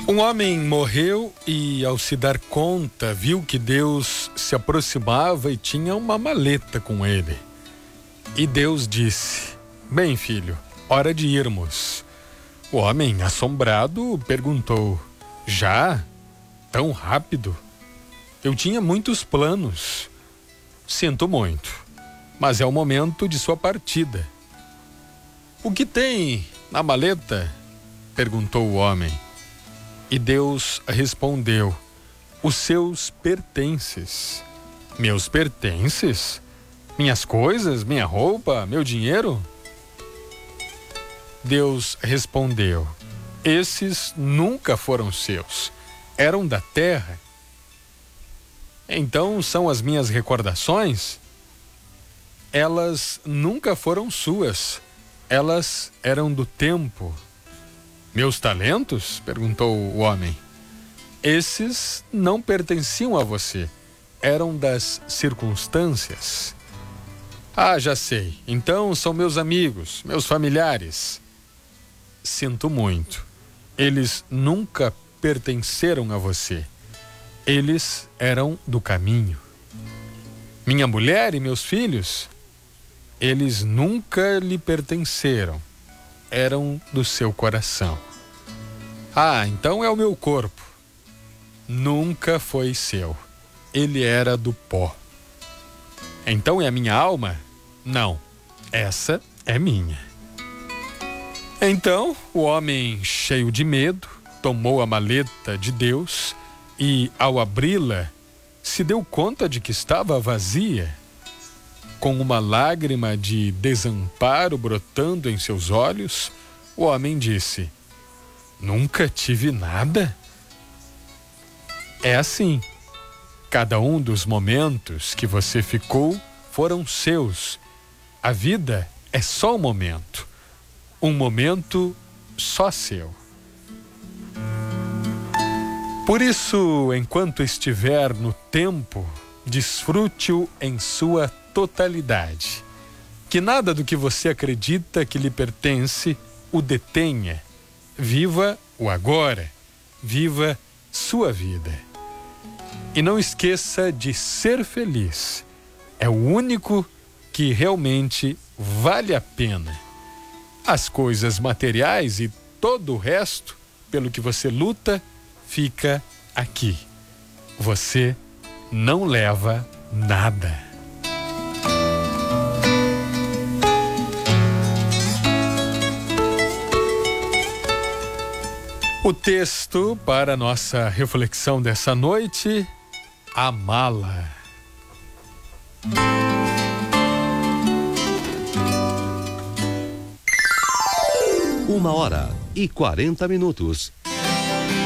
Um homem morreu e, ao se dar conta, viu que Deus se aproximava e tinha uma maleta com ele. E Deus disse: "Bem, filho, hora de irmos." O homem, assombrado, perguntou: "Já? Tão rápido? Eu tinha muitos planos." "Sinto muito, mas é o momento de sua partida." "O que tem na maleta?" perguntou o homem. E Deus respondeu: "Os seus pertences." "Meus pertences? Minhas coisas, minha roupa, meu dinheiro?" Deus respondeu: "Esses nunca foram seus, eram da terra." "Então são as minhas recordações?" "Elas nunca foram suas, elas eram do tempo." "Meus talentos?" perguntou o homem. "Esses não pertenciam a você, eram das circunstâncias." "Ah, já sei. Então são meus amigos, meus familiares." "Sinto muito. Eles nunca pertenceram a você. Eles eram do caminho." "Minha mulher e meus filhos?" "Eles nunca lhe pertenceram. Eram do seu coração." "Ah, então é o meu corpo." "Nunca foi seu. Ele era do pó." "Então é a minha alma?" "Não, essa é minha." Então o homem, cheio de medo, tomou a maleta de Deus e, ao abri-la, se deu conta de que estava vazia. Com uma lágrima de desamparo brotando em seus olhos, o homem disse: "Nunca tive nada." É assim. Cada um dos momentos que você ficou foram seus. A vida é só um momento só seu. Por isso, enquanto estiver no tempo, desfrute-o em sua totalidade. Que nada do que você acredita que lhe pertence o detenha. Viva o agora. Viva sua vida. E não esqueça de ser feliz. É o único que realmente vale a pena. As coisas materiais e todo o resto, pelo que você luta, fica aqui. Você não leva nada. O texto para nossa reflexão dessa noite: a mala. Uma hora e 40 minutos.